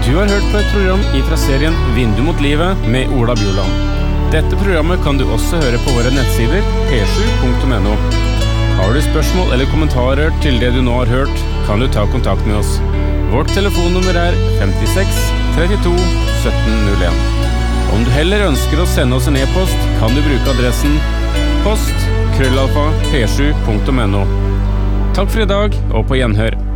Du har hørt på et program fra serien Vindu mot livet med Ola Bjurland. Dette programmet kan du også høre på våre nettsider p7.no. Har du spørsmål eller kommentarer til det du nå har hørt, kan du ta kontakt med oss. Vårt telefonnummer 56 32 1701. Om du heller ønsker å sende oss en e-post, kan du bruke adressen post@p7.no. Takk for i dag, og på gjenhør.